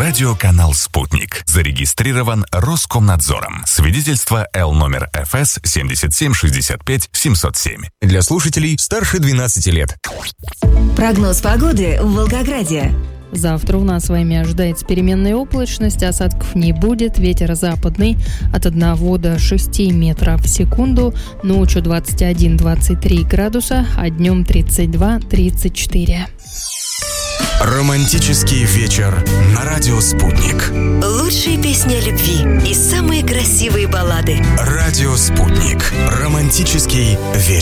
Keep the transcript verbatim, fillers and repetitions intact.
Радиоканал «Спутник». Зарегистрирован Роскомнадзором. Свидетельство Л номер эф эс семьдесят семь шестьдесят пять семьсот семь. Для слушателей старше двенадцати лет. Прогноз погоды в Волгограде. Завтра у нас с вами ожидается переменная облачность, осадков не будет, ветер западный от одного до шести метров в секунду, ночью двадцать один - двадцать три градуса, а днем тридцать два - тридцать четыре. Романтический вечер на радио «Спутник». Лучшие песни о любви и самые красивые баллады. Радио «Спутник». Романтический вечер.